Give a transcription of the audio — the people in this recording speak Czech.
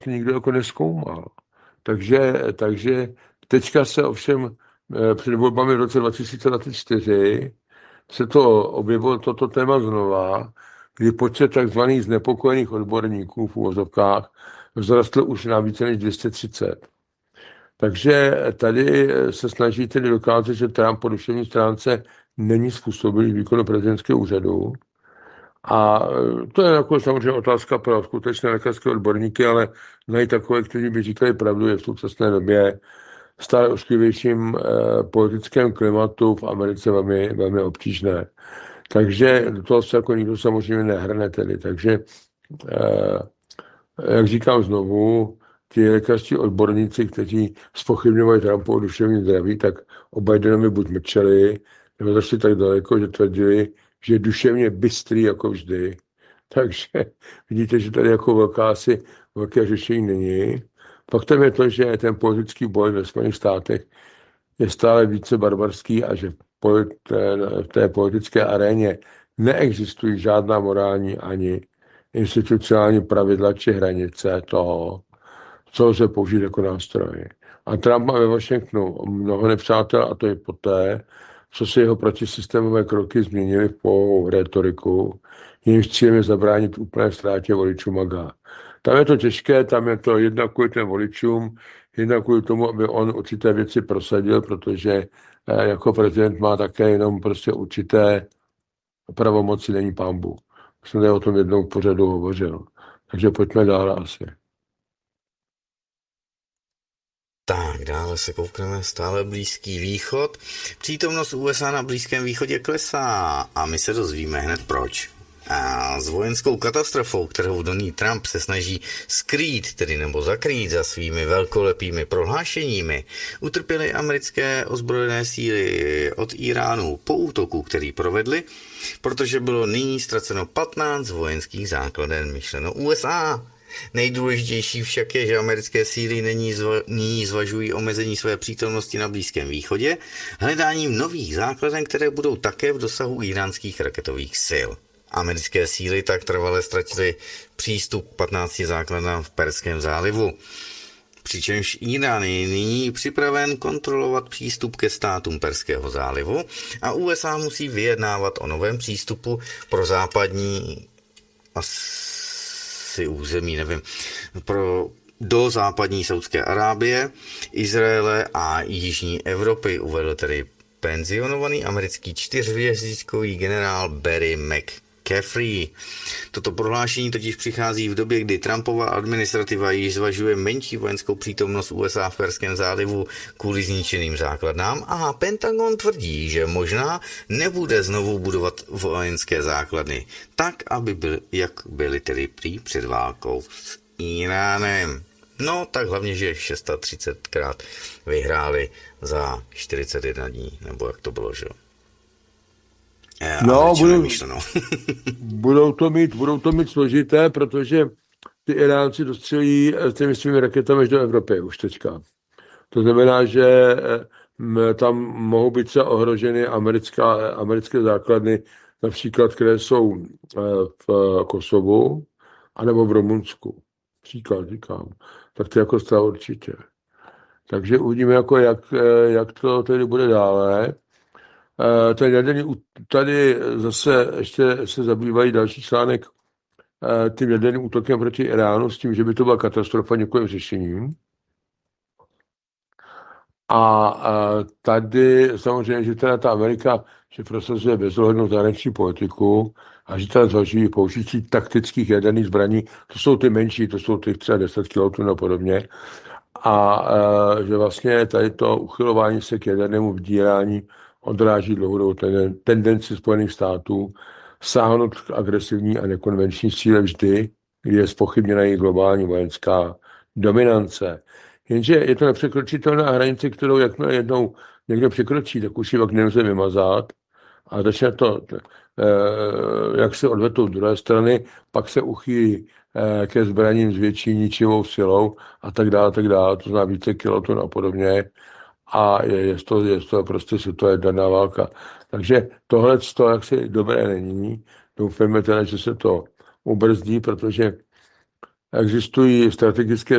nikdo jako nezkoumal. Takže teďka se ovšem před volbami v roce 2024 se to objevilo toto téma znova, kdy počet takzvaných znepokojených odborníků v uvozovkách vzrostl už na více než 230. Takže tady se snaží tedy dokázat, že Trump po duševní stránce není způsobilý výkonu prezidentského úřadu. A to je jako samozřejmě otázka pro skutečné lékařské odborníky, ale najít takové, kteří by říkali pravdu, je v současné době stále ošklivějším politickém klimatu v Americe velmi, velmi obtížné. Takže do toho se jako nikdo samozřejmě nehrne tedy. Takže, jak říkám znovu, ti lékařští odborníci, kteří zpochybňovali Trumpovo duševní zdraví, tak o Bidenovi buď mlčeli, nebo zašli tak daleko, že tvrdili, že je duševně bystrý jako vždy. Takže vidíte, že tady jako velké řešení není. Faktem je to, že ten politický boj ve Spojených státech je stále více barbarský a že v té politické aréně neexistují žádná morální ani institucionální pravidla či hranice toho, co lze použít jako nástroj. A Trump má ve Washingtonu mnoho nepřátel, a to je poté, co se jeho protisystémové kroky změnily v pouhou rétoriku, jejímž cílem je zabránit úplné ztrátě voličů MAGA. Tam je to těžké, tam je to jednak kvůli těm voličům, jednak kvůli tomu, aby on určité věci prosadil, protože jako prezident má také jenom prostě určité pravomoci, není pánbůh. Jsem tady o tom jednou v pořadu hovořil. Takže pojďme dál asi. Tak, dále se koukneme, stále Blízký východ. Přítomnost USA na Blízkém východě klesá a my se dozvíme hned proč. A s vojenskou katastrofou, kterou Donald Trump se snaží skrýt, tedy nebo zakrýt za svými velkolepými prohlášeními, utrpěly americké ozbrojené síly od Iránu po útoku, který provedli, protože bylo nyní ztraceno 15 vojenských základen, myšleno USA. Nejdůležitější však je, že americké síly nyní zvažují omezení své přítomnosti na Blízkém východě hledáním nových základen, které budou také v dosahu iránských raketových sil. Americké síly tak trvale ztratily přístup 15 základnám v Perském zálivu. Přičemž Irán je nyní připraven kontrolovat přístup ke státům Perského zálivu a USA musí vyjednávat o novém přístupu pro západní území, do západní Saúdské Arábie, Izraele a jižní Evropy, uvedl tedy penzionovaný americký 4hvězdičkový generál Barry McCaffrey. Toto prohlášení totiž přichází v době, kdy Trumpova administrativa již zvažuje menší vojenskou přítomnost USA v Perském zálivu kvůli zničeným základnám a Pentagon tvrdí, že možná nebude znovu budovat vojenské základny, tak, aby jak byly tedy před válkou s Iránem. No, tak hlavně, že 630krát vyhráli za 41 dní, nebo jak to bylo, že jo? No, budou to mít složité, protože ty Iránci dostřelí těmi svými raketami do Evropy už teďka. To znamená, že tam mohou být třeba ohroženy americké základny, například, které jsou v Kosovu, anebo v Rumunsku. Příklad říkám. Tak to jako stále určitě. Takže uvidíme, jako jak to tedy bude dále. Tady zase ještě se zabývají další článek tím jaderným útokem proti Iránu s tím, že by to byla katastrofa několik řešením. A tady samozřejmě, že teda ta Amerika, že prosazuje bezohlednou zahraniční politiku a že teda zvažují použití taktických jaderných zbraní, to jsou ty menší, to jsou těch třeba 10 kilotun a podobně. A že vlastně tady to uchylování se k jadernému vydírání odráží dlouhodobou tendenci Spojených států sáhnout k agresivní a nekonvenční síle vždy, kdy je zpochybněna jejich globální vojenská dominance. Jenže je to nepřekročitelná hranice, kterou jakmile jednou někdo překročí, tak už ji pak nemůže vymazat a začne to, jak se odvetou z druhé strany, pak se uchýlí ke zbraním s větší ničivou silou a tak dále, to znamená více kilotun a podobně. A je to prostě světová daná válka. Takže tohle jaksi dobré není. Doufejme teda, že se to ubrzdí, protože existují strategické